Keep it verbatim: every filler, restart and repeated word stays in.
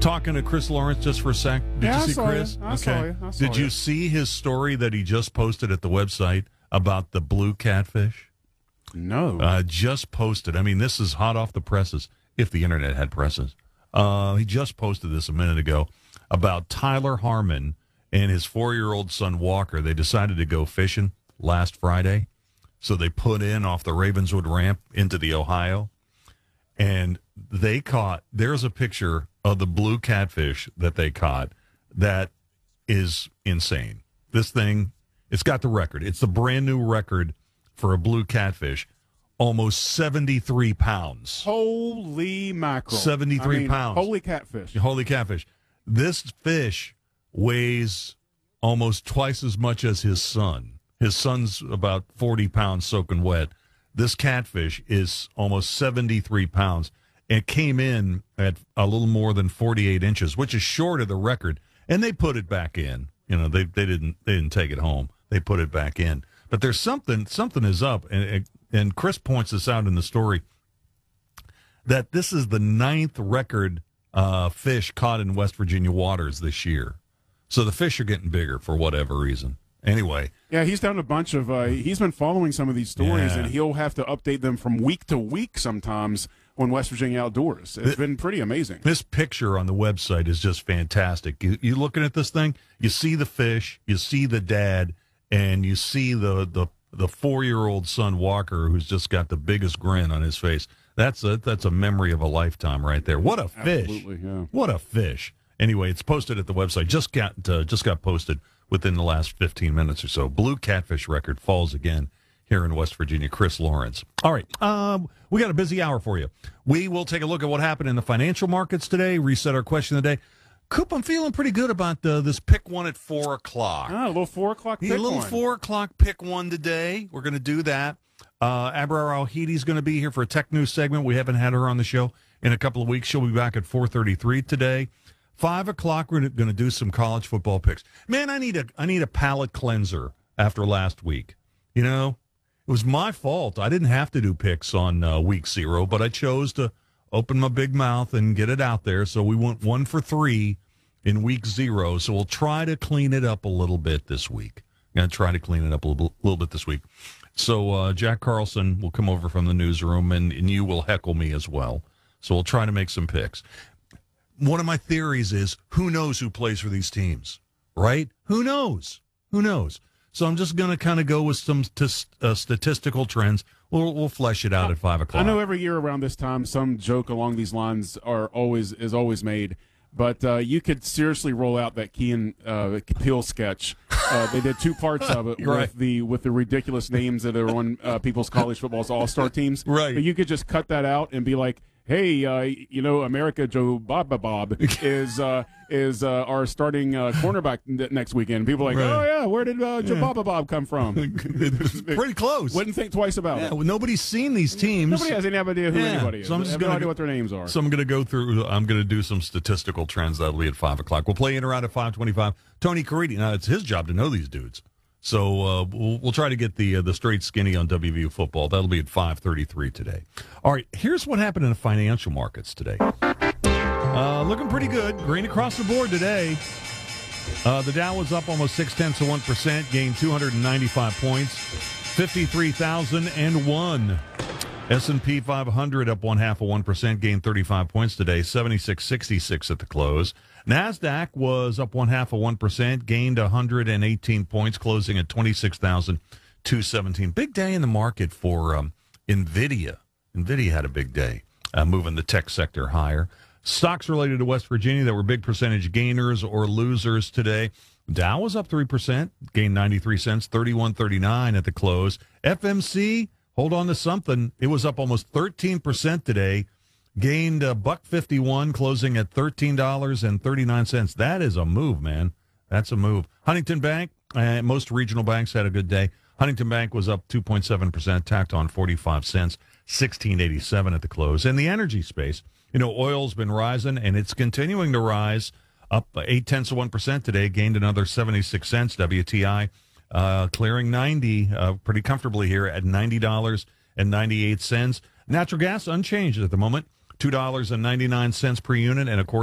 talking to Chris Lawrence just for a sec. Did yeah, you see I saw Chris? You. I okay. saw you. I saw Did you, you see his story that he just posted at the website about the blue catfish? No. Uh, just posted. I mean, this is hot off the presses, if the internet had presses. Uh, he just posted this a minute ago about Tyler Harmon and his four-year-old son Walker. They decided to go fishing last Friday, so they put in off the Ravenswood ramp into the Ohio, and they caught, there's a picture of the blue catfish that they caught that is insane. This thing, it's got the record. It's the brand new record for a blue catfish, almost seventy-three pounds. Holy mackerel. seventy-three I mean, pounds. Holy catfish. Holy catfish. This fish weighs almost twice as much as his son. His son's about forty pounds soaking wet. This catfish is almost seventy-three pounds. It came in at a little more than forty-eight inches, which is short of the record. And they put it back in. You know, they they didn't they didn't take it home. They put it back in. But there's something something is up, and and Chris points this out in the story that this is the ninth record uh, fish caught in West Virginia waters this year. So the fish are getting bigger for whatever reason. Anyway. Yeah, he's done a bunch of, uh, he's been following some of these stories, Yeah. and he'll have to update them from week to week sometimes on West Virginia Outdoors. It's been pretty amazing. This picture on the website is just fantastic. You, you looking at this thing, you see the fish, you see the dad, and you see the, the, the four-year-old son, Walker, who's just got the biggest grin on his face. That's a, that's a memory of a lifetime right there. What a fish. Absolutely, yeah. What a fish. Anyway, it's posted at the website. Just got uh, just got posted within the last fifteen minutes or so. Blue catfish record falls again here in West Virginia. Chris Lawrence. All right. Um, we got a busy hour for you. We will take a look at what happened in the financial markets today, reset our question of the day. Coop, I'm feeling pretty good about uh, this pick one at four o'clock. Ah, a little four o'clock pick Yeah, a little one. four o'clock pick one today. We're going to do that. Uh, Abrar Al-Heedi's going to be here for a tech news segment. We haven't had her on the show in a couple of weeks. She'll be back at four thirty-three today. Five o'clock, we're going to do some college football picks. Man, I need a I need a palate cleanser after last week. You know, it was my fault. I didn't have to do picks on uh, week zero, but I chose to open my big mouth and get it out there. So we went one for three in week zero. So we'll try to clean it up a little bit this week. I'm going to try to clean it up a little, little bit this week. So uh, Jack Carlson will come over from the newsroom, and, and you will heckle me as well. So we'll try to make some picks. One of my theories is, who knows who plays for these teams, right? Who knows? Who knows? So I'm just going to kind of go with some t- uh, statistical trends. We'll, we'll flesh it out at five o'clock. I know every year around this time, some joke along these lines are always is always made. But uh, you could seriously roll out that Key and uh, Peele sketch. Uh, they did two parts of it with right. the with the ridiculous names that are on uh, people's college football's all-star teams. Right. But you could just cut that out and be like, hey, uh, you know, America Joe Bob Bob is uh, is uh, our starting uh, cornerback n- next weekend. People are like, Right. oh, yeah, where did uh, Joe Yeah. Bob Bob come from? It's pretty close. Wouldn't think twice about Yeah, it. well, nobody's seen these teams. Nobody has any idea who Yeah. anybody is. So I'm They just have gonna no idea go- what their names are. So I'm going to go through, I'm going to do some statistical trends. That'll be at five o'clock. We'll play in around at five twenty-five. Tony Caridi. Now, it's his job to know these dudes. So uh, we'll, we'll try to get the uh, the straight skinny on W V U football. That'll be at five thirty-three today. All right, here's what happened in the financial markets today. Uh, looking pretty good. Green across the board today. Uh, the Dow was up almost six-tenths of one percent, gained two hundred ninety-five points, fifty-three thousand one. S and P five hundred up one-half of one percent, gained thirty-five points today, seventy-six sixty-six at the close. NASDAQ was up one-half of one percent, gained one hundred eighteen points, closing at twenty-six thousand two hundred seventeen. Big day in the market for um, NVIDIA. NVIDIA had a big day, uh, moving the tech sector higher. Stocks related to West Virginia that were big percentage gainers or losers today. Dow was up three percent, gained ninety-three cents, thirty-one thirty-nine at the close. F M C, hold on to something. It was up almost thirteen percent today, gained a buck fifty-one, closing at thirteen dollars and thirty-nine cents. That is a move, man. That's a move. Huntington Bank, uh, most regional banks had a good day. Huntington Bank was up two point seven percent, tacked on forty-five cents, sixteen eighty-seven at the close. In the energy space, you know, oil's been rising, and it's continuing to rise, up eight tenths of one percent today, gained another seventy-six cents. W T I uh, clearing ninety uh, pretty comfortably here at ninety dollars and ninety-eight cents. Natural gas unchanged at the moment, two dollars and ninety-nine cents per unit, and of course,